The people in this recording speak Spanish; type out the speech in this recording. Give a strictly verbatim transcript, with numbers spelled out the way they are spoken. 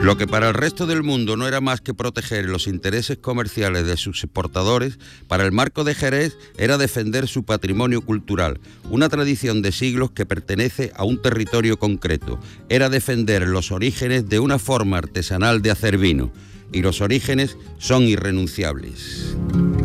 Lo que para el resto del mundo no era más que proteger los intereses comerciales de sus exportadores, para el Marco de Jerez era defender su patrimonio cultural, una tradición de siglos que pertenece a un territorio concreto. Era defender los orígenes de una forma artesanal de hacer vino, y los orígenes son irrenunciables.